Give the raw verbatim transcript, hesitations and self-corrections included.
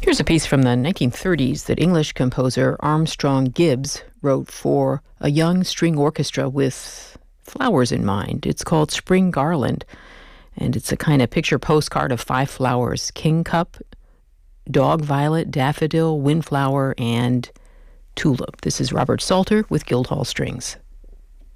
Here's a piece from the nineteen thirties that English composer Armstrong Gibbs wrote for a young string orchestra with flowers in mind. It's called Spring Garland, and it's a kind of picture postcard of five flowers: kingcup, dog violet, daffodil, windflower, and tulip. This is Robert Salter with Guildhall Strings.